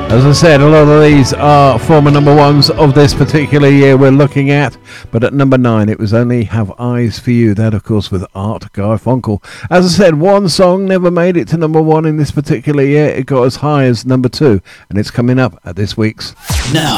As I said, a lot of these are former number ones of this particular year we're looking at, but at number 9 it was Only Have Eyes for You, that of course with Art Garfunkel. As I said, one song never made it to number 1 in this particular year. It got as high as number 2, and it's coming up at this week's Now